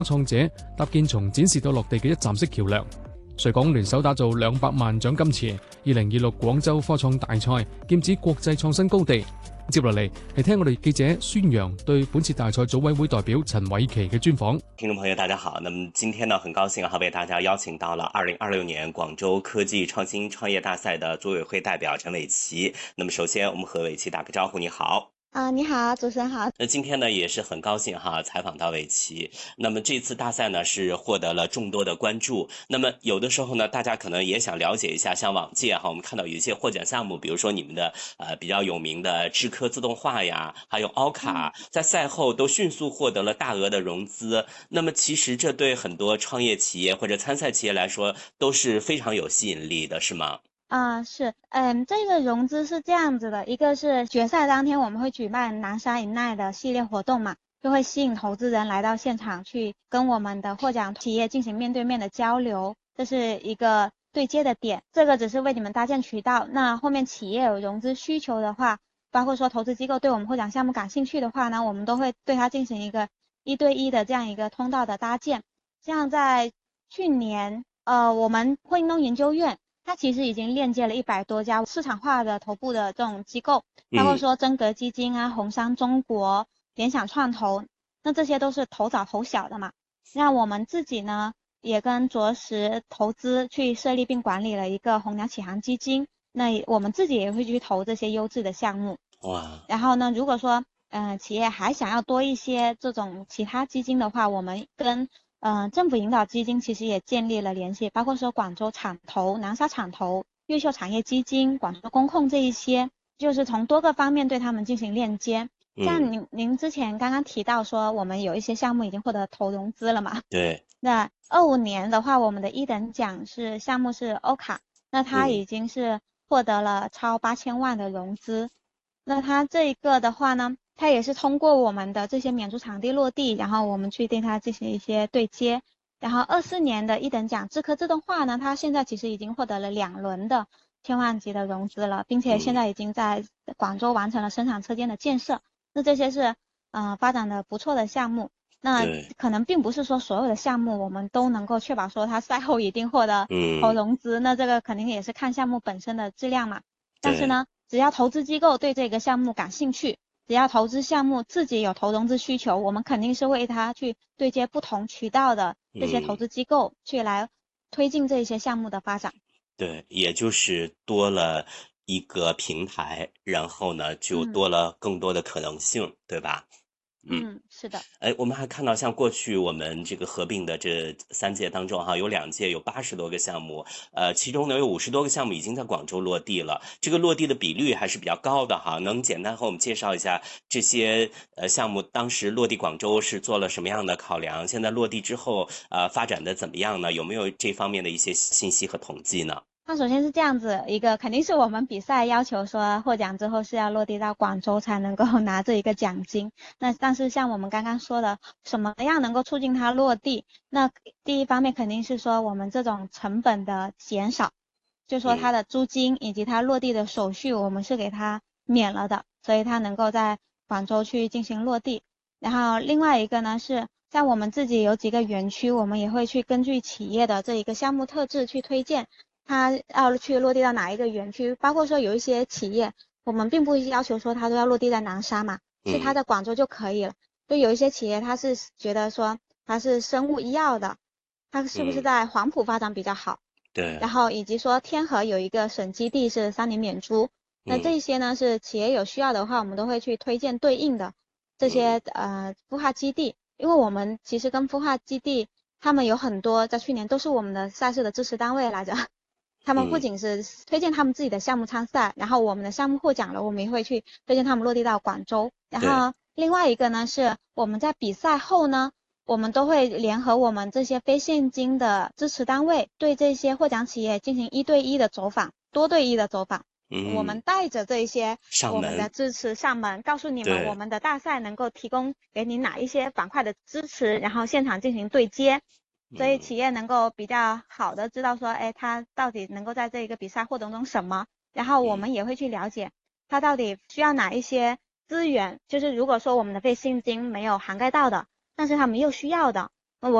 創者搭建從展示到落地嘅一站式橋梁。穗港聯手打造200萬獎金池2026廣州科創大賽劍指國際創新高地。接落嚟係聽我哋記者孫陽對本次大賽組委會代表陳偉琪嘅專訪。 聽眾朋友大家好，那麼今天呢很高興為大家邀請到了2026年廣州科技創新創業大賽的組委會代表陳偉琪。那麼首先我們和偉琪打個招呼，你好。 你好，主持人好。 那今天呢也是很高興採訪到偉琪。那麼這次大賽呢是獲得了眾多的關注。那麼有的時候呢，大家可能也想了解一下，像往屆我們看到有一些獲獎項目，比如說你們的比較有名的智科自動化呀，還有奧卡，在賽後都迅速獲得了大額的融資。那麼其實這對很多創業企業或者參賽企業來說都是非常有吸引力的，是嗎？ 是，這個融資是這樣子的，一個是決賽當天我們會舉辦南沙 Ignite 的系列活動嘛，就會吸引投資人來到現場去跟我們的獲獎企業進行面對面的交流，這是一個對接的點。這個只是為你們搭建渠道，那後面企業有融資需求的話，包括說投資機構對我們獲獎項目感興趣的話呢，我們都會對它進行一個1對1的這樣一個通道的搭建。像在去年，我們霍英東研究院它其實已經鏈接了100多家市場化的頭部的這種機構，包括說真格基金啊、紅杉中國、聯想創投，那這些都是投早投小的嘛。那我們自己呢，也跟卓實投資去設立並管理了一個紅娘啟航基金，那我們自己也會去投這些優質的項目。 哇！ 然後呢，如果說企業還想要多一些這種其他基金的話，我們跟政府引導基金其實也建立了聯繫，包括說廣州產投、南沙產投、越秀產業基金、廣州工控這一些，就是從多個方面對他們進行鏈接。像您之前剛剛提到說我們有一些項目已經獲得投融資了嘛？ 對。 那25年的話，我們的一等獎是項目是歐卡，那它已經是獲得了超8000萬的融資。那它這一個的話呢，它也是通過我們的這些免租場地落地，然後我們去對它進行一些對接。然後24年的一等獎智科自動化呢，它現在其實已經獲得了2輪的千萬級的融資了，並且現在已經在廣州完成了生產車間的建設。那這些是發展的不錯的項目。那可能並不是說所有的項目我們都能夠確保說它賽後一定獲得投融資，那這個肯定也是看項目本身的質量嘛。但是呢，只要投資機構對這個項目感興趣，只要投資項目自己有投融資需求，我們肯定是為它去對接不同渠道的這些投資機構，去來推進這些項目的發展。 對，也就是多了一個平台，然後呢就多了更多的可能性，對吧？ 是的。 我們還看到像過去我們這個合併的這3屆當中有2屆有80多個項目，其中呢有50多個項目已經在廣州落地了，這個落地的比率還是比較高的哈。能簡單和我們介紹一下這些項目當時落地廣州是做了什麼樣的考量？現在落地之後發展的怎麼樣呢？有沒有這方面的一些信息和統計呢？ 那首先是這樣子一個，肯定是我們比賽要求說獲獎之後是要落地到廣州才能夠拿這一個獎金。那但是像我們剛剛說的，什麼樣能夠促進它落地？那第一方面肯定是說我們這種成本的減少，就是說它的租金以及它落地的手續我們是給它免了的，所以它能夠在廣州去進行落地。然後另外一個呢是像我們自己有幾個園區，我們也會去根據企業的這一個項目特質去推薦它要去落地到哪一個園區，包括說有一些企業我們並不要求說它都要落地在南沙嘛，是它在廣州就可以了。就有一些企業它是覺得說它是生物醫藥的，它是不是在黃埔發展比較好？ 對。然後以及說天河有一個省基地是3年免租，那這些呢是企業有需要的話，我們都會去推薦對應的這些孵化基地，因為我們其實跟孵化基地他們有很多在去年都是我們的賽事的支持單位來着。他們不僅是推薦他們自己的項目參賽，然後我們的項目獲獎了，我們也會去推薦他們落地到廣州。然後另外一個呢是我們在比賽後呢，我們都會聯合我們這些非現金的支持單位，對這些獲獎企業進行1對1的走訪、多對1的走訪。我們帶着這些我們的支持上門，告訴你們我們的大賽能夠提供給你哪一些板塊的支持，然後現場進行對接。所以企業能夠比較好的知道說，他到底能夠在這個比賽獲得中什麼，然後我們也會去了解他到底需要哪一些資源，就是如果說我們的非現金沒有涵蓋到的，但是他們又需要的，